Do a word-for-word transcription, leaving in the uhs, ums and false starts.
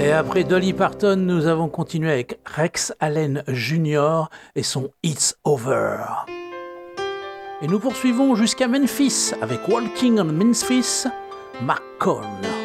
Et après Dolly Parton, nous avons continué avec Rex Allen junior et son It's Over. Et nous poursuivons jusqu'à Memphis avec Walking on Memphis, Mark Cohn.